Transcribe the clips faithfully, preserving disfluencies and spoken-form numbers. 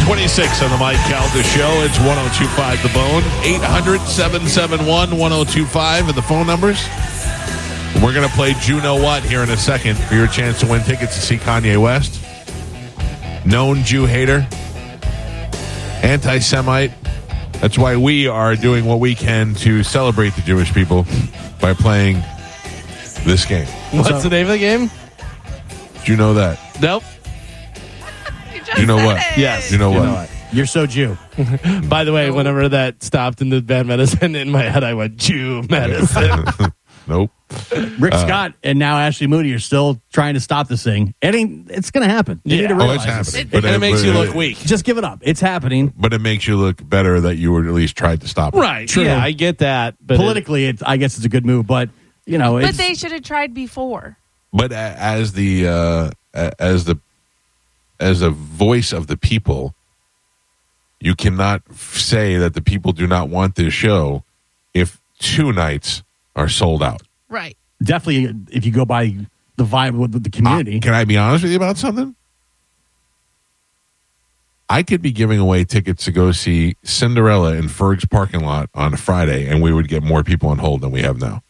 twenty-six on the Mike Calda Show. It's one oh two point five The Bone. eight hundred, seven seven one, one oh two five are the phone numbers. We're going to play Juno What here in a second for your chance to win tickets to see Kanye West. Known Jew hater. Anti-Semite. That's why we are doing what we can to celebrate the Jewish people by playing this game. What's So- the name of the game? Do you know that? Nope. You just You know said what? it. Yes. You know You what? know what? You're so Jew. By the way, whenever that stopped in the band medicine, in my head, I went, Jew medicine. Nope. Rick Scott and now Ashley Moody are still trying to stop this thing. It ain't. It's going to happen. You Yeah. need to Oh, realize it's this. happening. and it makes but you look weak. Just give it up. It's happening. But it makes you look better that you would at least tried to stop it. Right. True. Yeah, I get that. But Politically, it's, I guess it's a good move, but you know, But it's, they should have tried before. But a- as the uh, a- as the as a voice of the people, you cannot f- say that the people do not want this show if two nights are sold out. Right. definitely if you go by the vibe with the community. Uh, can I be honest with you about something? I could be giving away tickets to go see Cinderella in Ferg's parking lot on a Friday, and we would get more people on hold than we have now.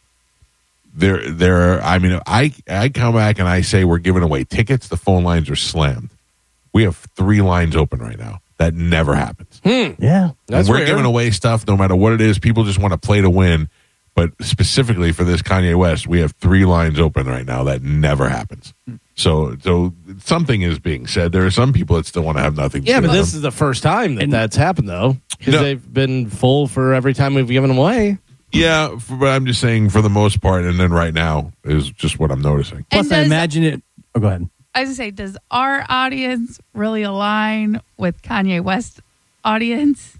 There, there. I mean, I I come back and I say we're giving away tickets. The phone lines are slammed. We have three lines open right now. That never happens. yeah. That's And we're weird. giving away stuff no matter what it is. People just want to play to win. But specifically for this Kanye West, we have three lines open right now. That never happens. So, so something is being said. There are some people that still want to have nothing to Yeah, do but with this them. is the first time that And- that's happened, though, because No. they've been full for every time we've given them away. Yeah, f- but I'm just saying for the most part, and then right now is just what I'm noticing. Plus, And I does- imagine it. Oh, go ahead. I was going to say, does our audience really align with Kanye West's audience?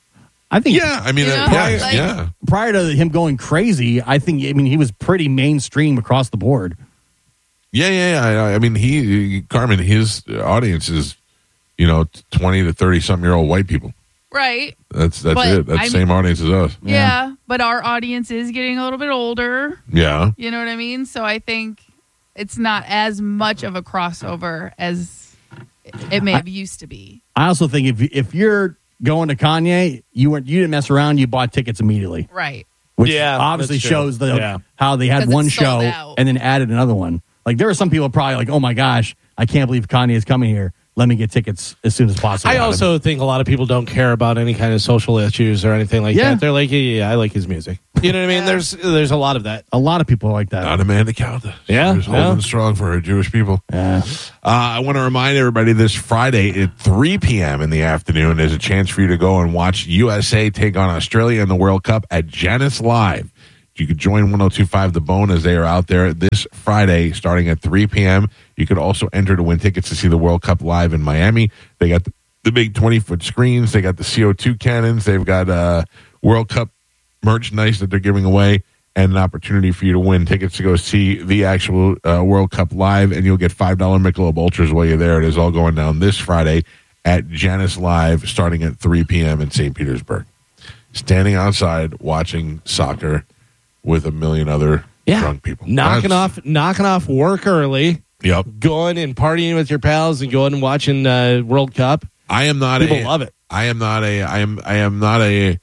I think Yeah, I mean, You uh, know, yeah, like- yeah. prior to him going crazy, I think, I mean, he was pretty mainstream across the board. Yeah, yeah, yeah. I, I mean, he, Carmen, his audience is, you know, twenty to thirty something year old white people. Right. That's that's But it. That's I the same audience as us. Yeah. But our audience is getting a little bit older. Yeah. You know what I mean? So I think it's not as much of a crossover as it may have used to be. I also think if if you're going to Kanye, you weren't you didn't mess around. You bought tickets immediately, Right. which Yeah, obviously that's true. shows the Yeah. how they had 'Cause one it's sold show out. and then added another one. Like there were some people probably like, oh my gosh, I can't believe Kanye is coming here. Let me get tickets as soon as possible. I also think a lot of people don't care about any kind of social issues or anything like Yeah. that. They're like, yeah, yeah, I like his music. You know what I mean? There's there's a lot of that. a lot of people are like that. Not Amanda Calda. Yeah, She's yeah. holding strong for her Jewish people. Yeah. Uh, I want to remind everybody this Friday at three p.m. in the afternoon, there's a chance for you to go and watch U S A take on Australia in the World Cup at Janice Live. You could join one oh two point five The Bone as they are out there this Friday starting at three p.m. You could also enter to win tickets to see the World Cup live in Miami. They got the, the big twenty-foot screens. They got the C O two cannons. They've got uh, World Cup merchandise that they're giving away and an opportunity for you to win tickets to go see the actual uh, World Cup live, and you'll get five dollars Michelob Ultras while you're there. It is all going down this Friday at Janice Live starting at three p.m. in Saint Petersburg. Standing outside watching soccer with a million other Yeah. drunk people. Knocking That's- off knocking off work early, Yep. going and partying with your pals and going and watching uh, World Cup. I am not People a, love it. I am not a I am I am not a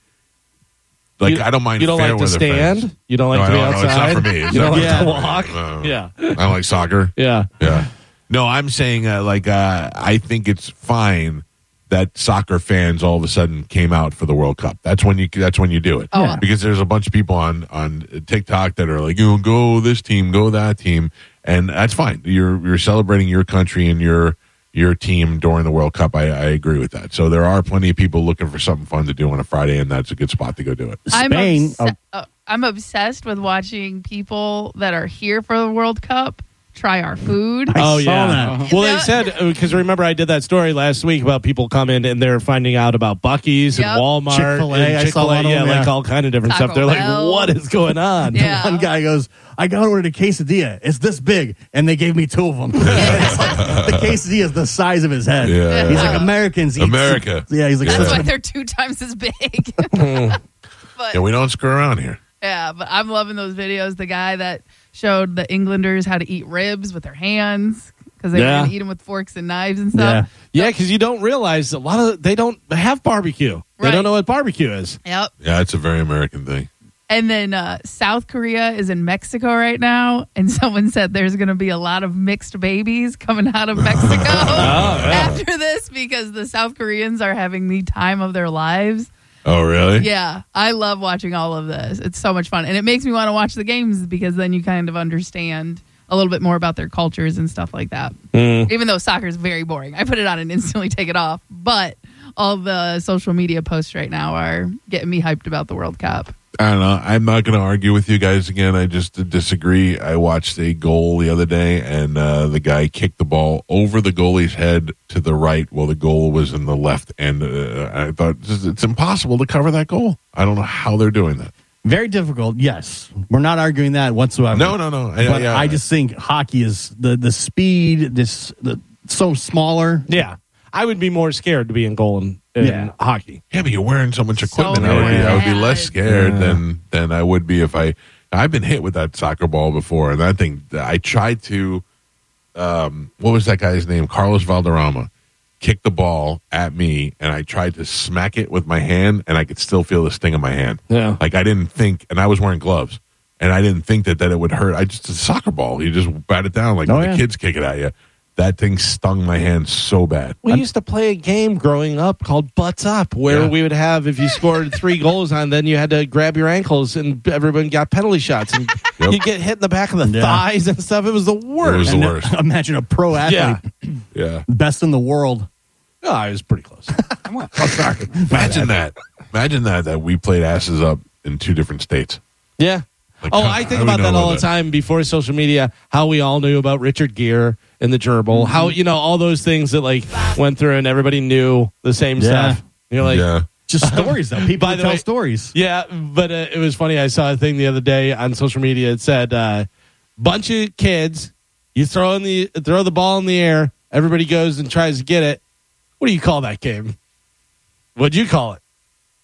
like You- I don't mind You don't fair like to weather stand. fans. You don't like No, to be I don't- no, it's outside. not for me. It's you don't not like for to me. walk. No. Yeah, I don't like soccer. yeah. Yeah. No, I'm saying uh, like uh, I think it's fine that soccer fans all of a sudden came out for the World Cup. That's when you that's when you do it. Oh. Yeah. Because there's a bunch of people on on TikTok that are like, "You go this team, go that team." And that's fine. You're you're celebrating your country and your your team during the World Cup. I, I agree with that. So there are plenty of people looking for something fun to do on a Friday, and that's a good spot to go do it. I'm, Spain. obse- uh, I'm obsessed with watching people that are here for the World Cup try our food. I Oh saw yeah. that. Well, they Yeah. said because remember I did that story last week about people coming and they're finding out about Buc-ee's Yep. and Walmart, Chick-fil-A, and I saw one of yeah, them, like yeah. all kind of different Taco stuff. They're Bell. like, what is going on? Yeah. One guy goes, I got ordered a quesadilla. It's this big. And they gave me two of them. It's like, the quesadilla is the size of his head. Yeah. He's like, Americans eat. America. Yeah, he's like, That's such why a- they're two times as big. but Yeah, we don't screw around here. yeah, but I'm loving those videos. The guy that showed the Englanders how to eat ribs with their hands because they Yeah. were going to eat them with forks and knives and stuff. Yeah, because you don't realize a lot of they don't have barbecue. They Right. don't know what barbecue is. Yep. Yeah, it's a very American thing. And then uh, South Korea is in Mexico right now, and someone said there's going to be a lot of mixed babies coming out of Mexico after this because the South Koreans are having the time of their lives. Oh, really? Yeah, I love watching all of this. It's so much fun, and it makes me want to watch the games because then you kind of understand a little bit more about their cultures and stuff like that. Mm. Even though soccer is very boring, I put it on and instantly take it off. But all the social media posts right now are getting me hyped about the World Cup. I don't know. I'm not going to argue with you guys again. I just disagree. I watched a goal the other day, and uh, the guy kicked the ball over the goalie's head to the right while the goal was in the left end. Uh, I thought it's impossible to cover that goal. I don't know how they're doing that. Very difficult, yes. We're not arguing that whatsoever. No, no, no. I, But yeah, I just think hockey is the, the speed, this the, so smaller. Yeah, I would be more scared to be in goal in, in Yeah. hockey. yeah, but you're wearing so much So equipment. I would be, I would be less bad. scared Yeah. than than I would be if I. I've been hit with that soccer ball before, and that thing. I tried to. Um, what was that guy's name? Carlos Valderrama. Kicked the ball at me, and I tried to smack it with my hand, and I could still feel the sting in my hand. Yeah. Like I didn't think, and I was wearing gloves, and I didn't think that, that it would hurt. I just a soccer ball. You just bat it down like Oh, when yeah. the kids kick it at you. That thing stung my hand so bad. We used to play a game growing up called Butts Up, where Yeah. we would have, if you scored three goals on, then you had to grab your ankles, and everyone got penalty shots, and Yep. you get hit in the back of the Yeah. thighs and stuff. It was the It worst. was the And worst. Imagine a pro athlete, Yeah. Yeah. best in the world. Oh, I was pretty close. Imagine that. Imagine that that we played asses up in two different states. Yeah. Like, Oh, how- I how think do we about know that all about the that? time before social media, how we all knew about Richard Gere and the gerbil, how, you know, all those things that like went through and everybody knew the same Yeah. stuff. You're like, yeah. Just stories, though. People By that the tell way- stories. yeah, but uh, it was funny. I saw a thing the other day on social media. It said, uh, bunch of kids, you throw in the throw the ball in the air, everybody goes and tries to get it. What do you call that game? What'd you call it?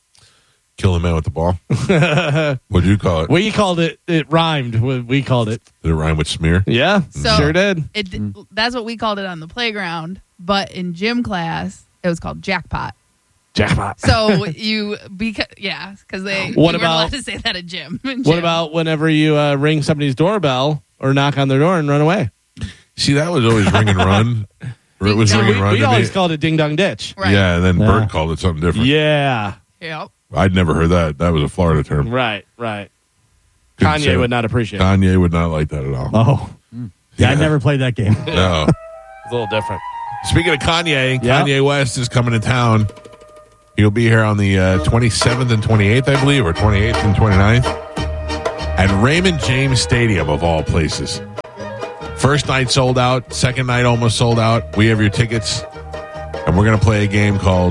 Kill the man with the ball. What'd you call it? We called it, it rhymed. We we called it. Did it rhyme with smear? Yeah, So- sure did. It That's what we called it on the playground, but in gym class, it was called jackpot. Jackpot. So you, because yeah, because they What you weren't allowed about- to say that at gym. in What gym. about whenever you uh, ring somebody's doorbell or knock on their door and run away? See, that was always ring and run. Or it was Ding ring We, and run. we to always me. called it ding dong ditch. Right. Yeah, and then Yeah. Bert called it something different. Yeah. Yep. I'd never heard that. That was a Florida term. Right, right. Couldn't say Kanye it. would not appreciate it. Kanye would not like that at all. Oh. Yeah, I Yeah. never played that game. No. It's a little different. Speaking of Kanye, Yeah. Kanye West is coming to town. He'll be here on the uh, twenty-seventh and twenty-eighth, I believe, or twenty-eighth and twenty-ninth at Raymond James Stadium, of all places. First night sold out. Second night almost sold out. We have your tickets. And we're going to play a game called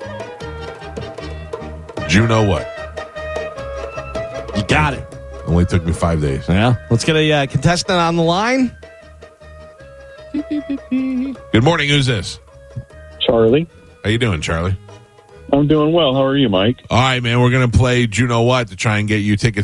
Do You Know What? You got it. Only took me five days. Yeah. Let's get a uh, contestant on the line. Good morning. Who's this? Charlie. How you doing, Charlie? I'm doing well. How are you, Mike? All right, man. We're going to play Do You Know What to try and get you tickets